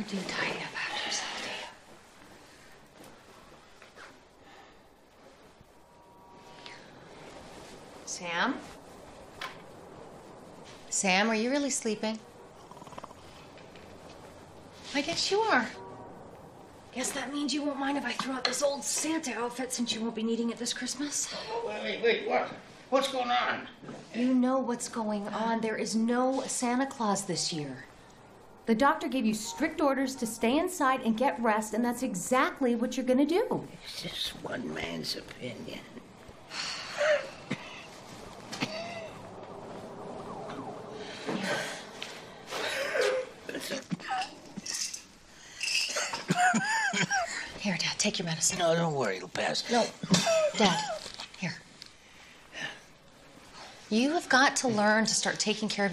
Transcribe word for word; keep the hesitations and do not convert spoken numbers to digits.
do tidy up after yourself, do you? Sam? Sam, are you really sleeping? I guess you are. Guess that means you won't mind if I throw out this old Santa outfit since you won't be needing it this Christmas. Oh, wait, wait, wait, what? What's going on? You know what's going on. There is no Santa Claus this year. The doctor gave you strict orders to stay inside and get rest, and that's exactly what you're gonna do. It's just one man's opinion. Here, Dad, take your medicine. No, don't worry, it'll pass. No, Dad, here. You have got to learn to start taking care of